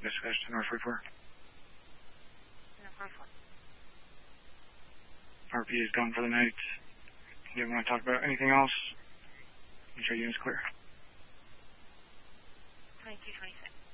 Dispatch to North 44. North 44. RP is gone for the night. Do you want to talk about anything else? Make sure unit's clear. 2226.